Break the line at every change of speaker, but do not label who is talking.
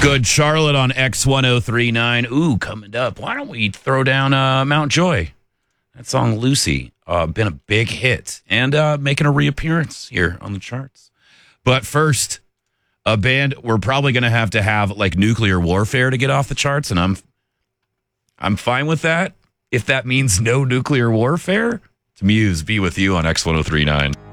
Good Charlotte on X1039. Ooh, coming up. Why don't we throw down Mount Joy? That song, Lucy, been a big hit and making a reappearance here on the charts. But first, a band we're probably going to have like Nuclear Warfare to get off the charts, and I'm fine with that. If that means no nuclear warfare, it's Muse, Be With You on X1039.